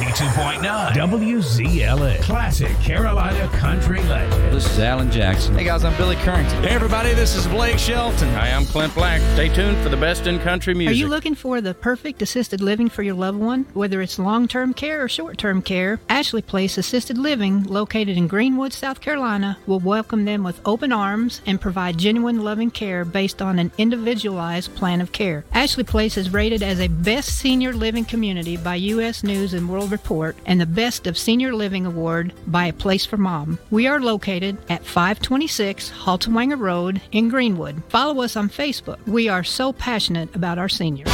92.9 WZLA. Classic Carolina Country Legend. This is Alan Jackson. Hey guys, I'm Billy Currington. Hey everybody, this is Blake Shelton. Hi, I'm Clint Black. Stay tuned for the best in country music. Are you looking for the perfect assisted living for your loved one? Whether it's long-term care or short-term care, Ashley Place Assisted Living, located in Greenwood, South Carolina, will welcome them with open arms and provide genuine loving care based on an individualized plan of care. Ashley Place is rated as a Best Senior Living Community by U.S. News and World Report and the Best of Senior Living Award by A Place for Mom. We are located at 526 Haltewanger Road in Greenwood. Follow us on Facebook. We are so passionate about our seniors.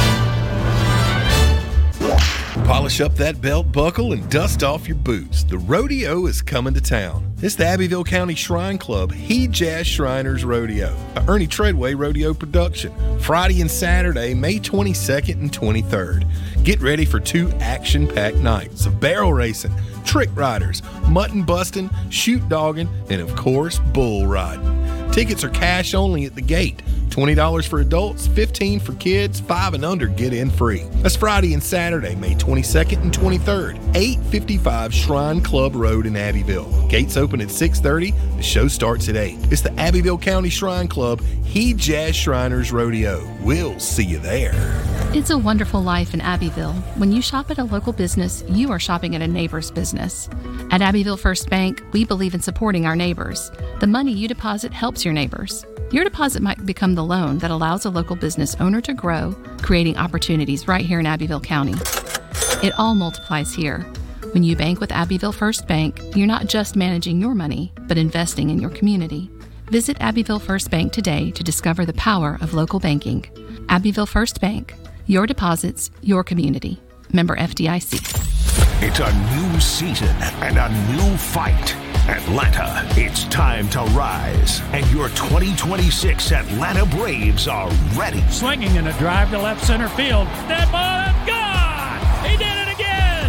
Polish up that belt buckle and dust off your boots. The rodeo is coming to town. It's the Abbeville County Shrine Club He Jazz Shriners Rodeo, a Ernie Treadway rodeo production. Friday and Saturday, May 22nd and 23rd. Get ready for 2 action-packed nights of barrel racing, trick riders, mutton busting, shoot dogging, and of course, bull riding. Tickets are cash only at the gate. $20 for adults, $15 for kids, 5 and under get in free. That's Friday and Saturday, May 22nd and 23rd, 855 Shrine Club Road in Abbeville. Gates open at 6:30. The show starts at 8. It's the Abbeville County Shrine Club He Jazz Shriners Rodeo. We'll see you there. It's a wonderful life in Abbeville. When you shop at a local business, you are shopping at a neighbor's business. At Abbeville First Bank, we believe in supporting our neighbors. The money you deposit helps your neighbors. Your deposit might become the loan that allows a local business owner to grow, creating opportunities right here in Abbeville County. It all multiplies here. When you bank with Abbeville First Bank, you're not just managing your money, but investing in your community. Visit Abbeville First Bank today to discover the power of local banking. Abbeville First Bank. Your deposits, your community. Member FDIC. It's a new season and a new fight. Atlanta, it's time to rise. And your 2026 Atlanta Braves are ready. Swinging in a drive to left center field. That ball is gone! He did it again!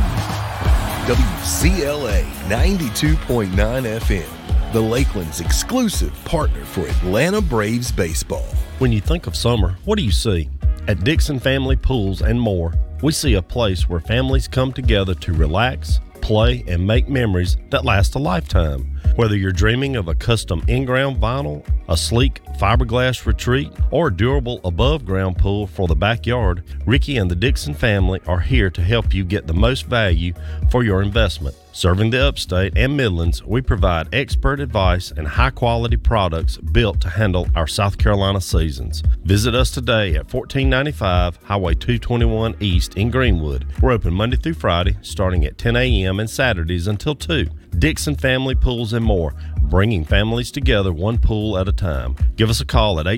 WZLA 92.9 FM, the Lakeland's exclusive partner for Atlanta Braves baseball. When you think of summer, what do you see? At Dixon Family Pools and More, we see a place where families come together to relax, play, and make memories that last a lifetime. Whether you're dreaming of a custom in-ground vinyl, a sleek fiberglass retreat, or a durable above-ground pool for the backyard, Ricky and the Dixon family are here to help you get the most value for your investment. Serving the upstate and Midlands, we provide expert advice and high-quality products built to handle our South Carolina seasons. Visit us today at 1495 Highway 221 East in Greenwood. We're open Monday through Friday, starting at 10 a.m. and Saturdays until 2. Dixon Family Pools and More, bringing families together one pool at a time. Give us a call at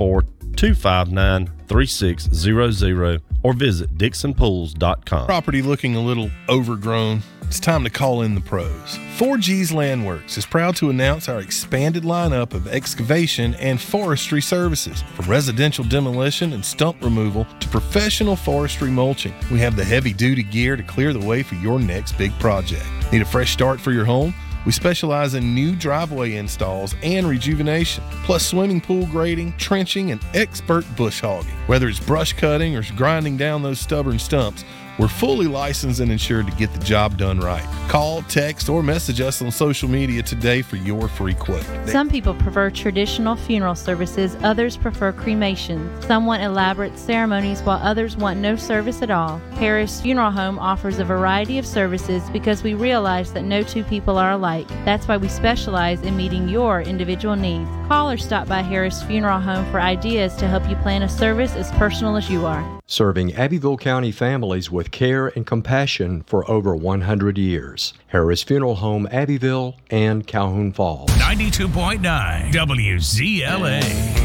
864-259-3600 or visit DixonPools.com. Property looking a little overgrown? It's time to call in the pros. 4G's Landworks is proud to announce our expanded lineup of excavation and forestry services. From residential demolition and stump removal to professional forestry mulching, we have the heavy-duty gear to clear the way for your next big project. Need a fresh start for your home? We specialize in new driveway installs and rejuvenation, plus swimming pool grading, trenching, and expert bush hogging. Whether it's brush cutting or grinding down those stubborn stumps, we're fully licensed and insured to get the job done right. Call, text, or message us on social media today for your free quote. Some people prefer traditional funeral services, others prefer cremation. Some want elaborate ceremonies while others want no service at all. Harris Funeral Home offers a variety of services because we realize that no two people are alike. That's why we specialize in meeting your individual needs. Call or stop by Harris Funeral Home for ideas to help you plan a service as personal as you are. Serving Abbeville County families with care and compassion for over 100 years. Harris Funeral Home, Abbeville and Calhoun Falls. 92.9 WZLA.